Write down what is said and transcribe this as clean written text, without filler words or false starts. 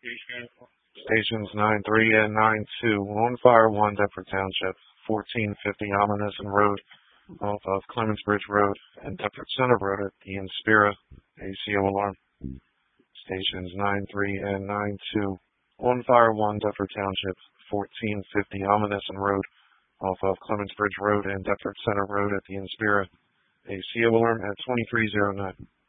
Stations 9-3 and 9-2. On fire 1, Deptford Township. 1450 Ominous Road off of Clements Bridge Road and Deptford Center Road at the Inspira. ACO alarm. Stations 9-3 and 9-2. On fire 1, Deptford Township. 1450 Ominous Road off of Clements Bridge Road and Deptford Center Road at the Inspira. ACO alarm at 2309.